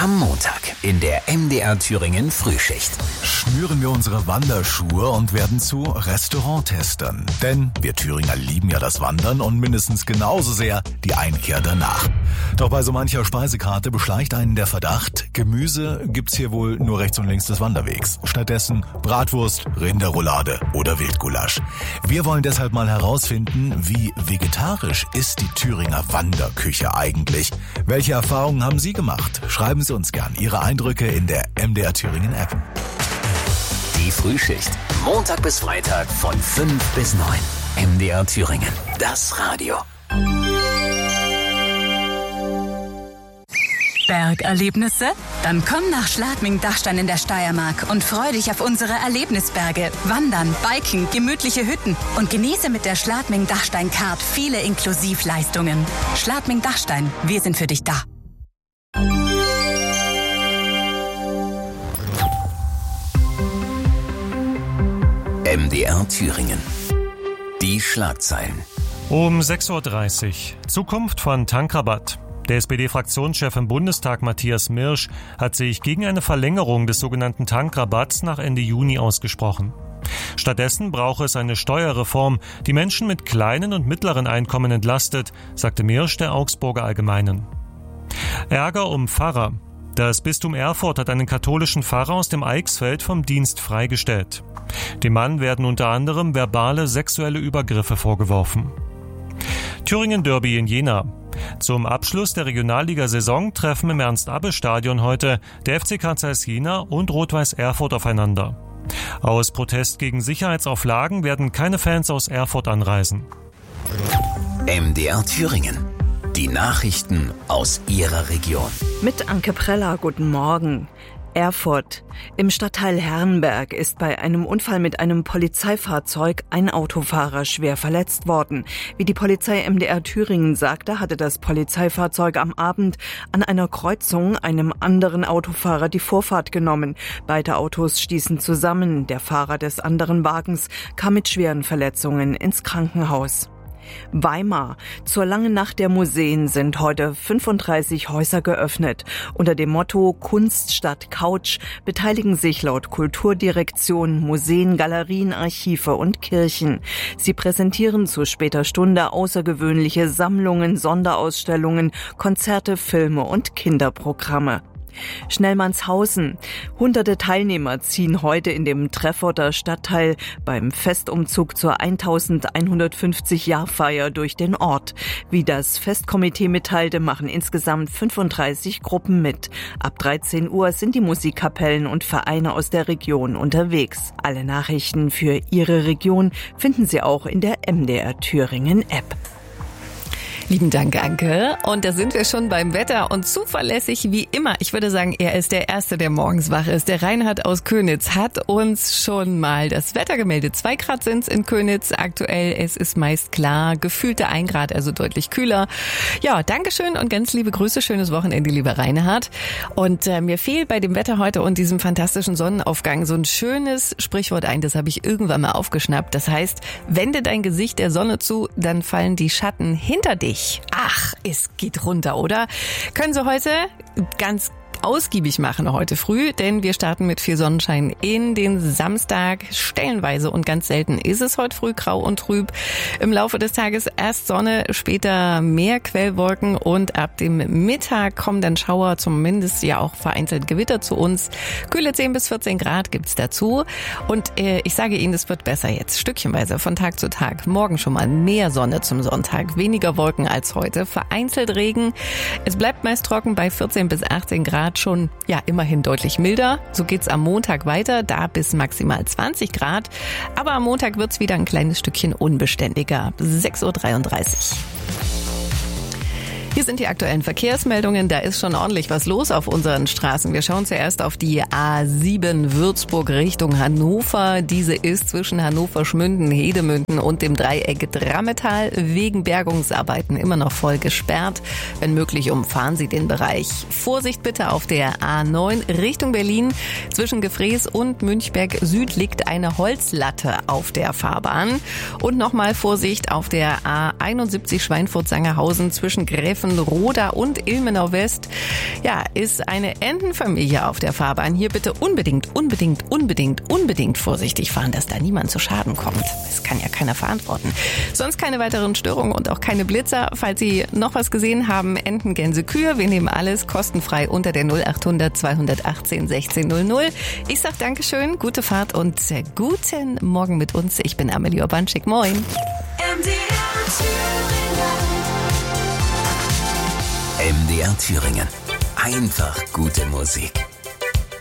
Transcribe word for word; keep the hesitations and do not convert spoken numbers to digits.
Am Montag in der M D R Thüringen Frühschicht. Schnüren wir unsere Wanderschuhe und werden zu Restauranttestern. Denn wir Thüringer lieben ja das Wandern und mindestens genauso sehr die Einkehr danach. Doch bei so mancher Speisekarte beschleicht einen der Verdacht, Gemüse gibt's hier wohl nur rechts und links des Wanderwegs. Stattdessen Bratwurst, Rinderroulade oder Wildgulasch. Wir wollen deshalb mal herausfinden, wie vegetarisch ist die Thüringer Wanderküche eigentlich? Welche Erfahrungen haben Sie gemacht? Schreiben Sie uns gern Ihre Eindrücke in der M D R Thüringen App. Die Frühschicht. Montag bis Freitag von fünf bis neun. M D R Thüringen. Das Radio. Bergerlebnisse? Dann komm nach Schladming-Dachstein in der Steiermark und freu dich auf unsere Erlebnisberge. Wandern, Biken, gemütliche Hütten und genieße mit der Schladming-Dachstein-Card viele Inklusivleistungen. Schladming-Dachstein, wir sind für dich da. M D R Thüringen. Die Schlagzeilen. Um sechs Uhr dreißig. Zukunft von Tankrabatt. Der S P D-Fraktionschef im Bundestag Matthias Mirsch hat sich gegen eine Verlängerung des sogenannten Tankrabatts nach Ende Juni ausgesprochen. Stattdessen brauche es eine Steuerreform, die Menschen mit kleinen und mittleren Einkommen entlastet, sagte Mirsch der Augsburger Allgemeinen. Ärger um Pfarrer. Das Bistum Erfurt hat einen katholischen Pfarrer aus dem Eichsfeld vom Dienst freigestellt. Dem Mann werden unter anderem verbale sexuelle Übergriffe vorgeworfen. Thüringen-Derby in Jena. Zum Abschluss der Regionalliga-Saison treffen im Ernst-Abbe-Stadion heute der F C K Zeiss Jena und Rot-Weiß Erfurt aufeinander. Aus Protest gegen Sicherheitsauflagen werden keine Fans aus Erfurt anreisen. M D R Thüringen. Die Nachrichten aus Ihrer Region. Mit Anke Preller, guten Morgen. Erfurt. Im Stadtteil Herrenberg ist bei einem Unfall mit einem Polizeifahrzeug ein Autofahrer schwer verletzt worden. Wie die Polizei M D R Thüringen sagte, hatte das Polizeifahrzeug am Abend an einer Kreuzung einem anderen Autofahrer die Vorfahrt genommen. Beide Autos stießen zusammen. Der Fahrer des anderen Wagens kam mit schweren Verletzungen ins Krankenhaus. Weimar. Zur langen Nacht der Museen sind heute fünfunddreißig Häuser geöffnet. Unter dem Motto Kunst statt Couch beteiligen sich laut Kulturdirektion Museen, Galerien, Archive und Kirchen. Sie präsentieren zu später Stunde außergewöhnliche Sammlungen, Sonderausstellungen, Konzerte, Filme und Kinderprogramme. Schnellmannshausen. Hunderte Teilnehmer ziehen heute in dem Trefforter Stadtteil beim Festumzug zur elfhundertfünfzig-Jahrfeier durch den Ort. Wie das Festkomitee mitteilte, machen insgesamt fünfunddreißig Gruppen mit. Ab dreizehn Uhr sind die Musikkapellen und Vereine aus der Region unterwegs. Alle Nachrichten für Ihre Region finden Sie auch in der M D R Thüringen App. Lieben Dank, Anke. Und da sind wir schon beim Wetter und zuverlässig wie immer. Ich würde sagen, er ist der Erste, der morgens wach ist. Der Reinhard aus Könitz hat uns schon mal das Wetter gemeldet. Zwei Grad sind's in Könitz aktuell. Es ist meist klar. Gefühlte ein Grad, also deutlich kühler. Ja, Dankeschön und ganz liebe Grüße. Schönes Wochenende, lieber Reinhard. Und äh, mir fehlt bei dem Wetter heute und diesem fantastischen Sonnenaufgang so ein schönes Sprichwort ein. Das habe ich irgendwann mal aufgeschnappt. Das heißt, wende dein Gesicht der Sonne zu, dann fallen die Schatten hinter dich. Ach, es geht runter, oder? Können Sie heute ganz ausgiebig machen heute früh, denn wir starten mit viel Sonnenschein in den Samstag. Stellenweise und ganz selten ist es heute früh grau und trüb. Im Laufe des Tages erst Sonne, später mehr Quellwolken und ab dem Mittag kommen dann Schauer, zumindest ja auch vereinzelt Gewitter zu uns. Kühle zehn bis vierzehn Grad gibt's dazu und äh, ich sage Ihnen, es wird besser jetzt, stückchenweise von Tag zu Tag. Morgen schon mal mehr Sonne zum Sonntag, weniger Wolken als heute, vereinzelt Regen. Es bleibt meist trocken bei vierzehn bis achtzehn Grad. Schon, ja, immerhin deutlich milder. So geht's am Montag weiter, da bis maximal zwanzig Grad. Aber am Montag wird's wieder ein kleines Stückchen unbeständiger. sechs Uhr dreiunddreißig. Hier sind die aktuellen Verkehrsmeldungen. Da ist schon ordentlich was los auf unseren Straßen. Wir schauen zuerst auf die A sieben Würzburg Richtung Hannover. Diese ist zwischen Hannover-Schmünden, Hedemünden und dem Dreieck Drammetal wegen Bergungsarbeiten immer noch voll gesperrt. Wenn möglich, umfahren Sie den Bereich. Vorsicht bitte auf der A neun Richtung Berlin. Zwischen Gefrees und Münchberg Süd liegt eine Holzlatte auf der Fahrbahn. Und nochmal Vorsicht auf der A einundsiebzig Schweinfurt-Sangerhausen zwischen Gräf Zwischen Roda und Ilmenau West, ja, ist eine Entenfamilie auf der Fahrbahn. Hier bitte unbedingt, unbedingt, unbedingt, unbedingt vorsichtig fahren, dass da niemand zu Schaden kommt. Das kann ja keiner verantworten. Sonst keine weiteren Störungen und auch keine Blitzer. Falls Sie noch was gesehen haben, Enten, Gänse, Kühe, wir nehmen alles kostenfrei unter der null acht hundert zweihundertachtzehn sechzehn null null. Ich sag Dankeschön, gute Fahrt und guten Morgen mit uns. Ich bin Amelie Urbanczyk. Moin. M D R Thüringen. M D R Thüringen. Einfach gute Musik.